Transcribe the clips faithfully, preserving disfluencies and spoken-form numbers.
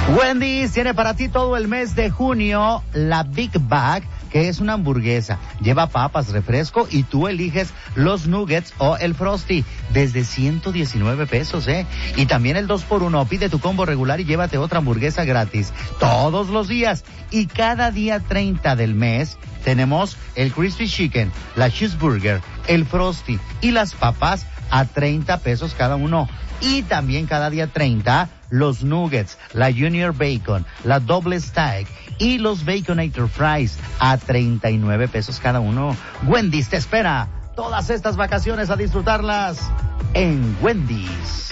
Wendy's tiene para ti todo el mes de junio la Big Bag, que es una hamburguesa. Lleva papas, refresco y tú eliges los nuggets o el Frosty desde ciento diecinueve pesos, ¿eh? Y también el dos por uno. Pide tu combo regular y llévate otra hamburguesa gratis todos los días. Y cada día treinta del mes tenemos el Crispy Chicken, la Cheeseburger, el Frosty y las papas a treinta pesos cada uno. Y también cada día treinta, los nuggets, la Junior Bacon, la Double Stack y los Baconator Fries a treinta y nueve pesos cada uno. Wendy's te espera todas estas vacaciones a disfrutarlas en Wendy's.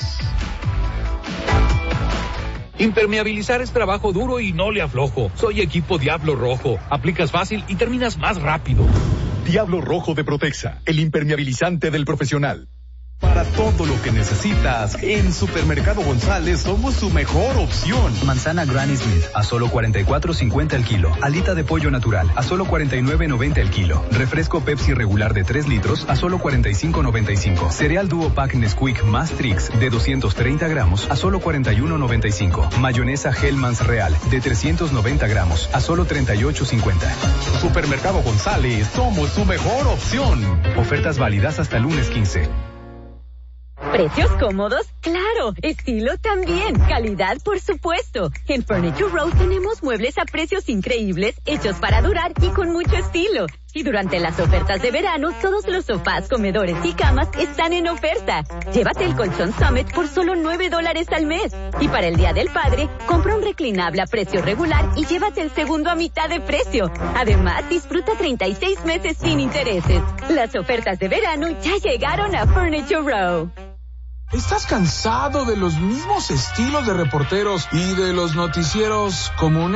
Impermeabilizar es trabajo duro y no le aflojo. Soy equipo Diablo Rojo. Aplicas fácil y terminas más rápido. Diablo Rojo de Protexa, el impermeabilizante del profesional. Para todo lo que necesitas, en Supermercado González somos tu mejor opción. Manzana Granny Smith a solo cuarenta y cuatro cincuenta el kilo. Alita de pollo natural a solo cuarenta y nueve noventa el kilo. Refresco Pepsi regular de tres litros a solo cuarenta y cinco noventa y cinco. Cereal Duo Pack Nesquik más Trix de doscientos treinta gramos a solo cuarenta y uno noventa y cinco. Mayonesa Hellmann's Real de trescientos noventa gramos a solo treinta y ocho cincuenta. Supermercado González, somos tu mejor opción. Ofertas válidas hasta lunes quince. ¿Precios cómodos? ¡Claro! Estilo también. Calidad, por supuesto. En Furniture Row tenemos muebles a precios increíbles, hechos para durar y con mucho estilo. Y durante las ofertas de verano, todos los sofás, comedores y camas están en oferta. Llévate el colchón Summit por solo nueve dólares al mes. Y para el Día del Padre, compra un reclinable a precio regular y llévate el segundo a mitad de precio. Además, disfruta treinta y seis meses sin intereses. Las ofertas de verano ya llegaron a Furniture Row. ¿Estás cansado de los mismos estilos de reporteros y de los noticieros comunes?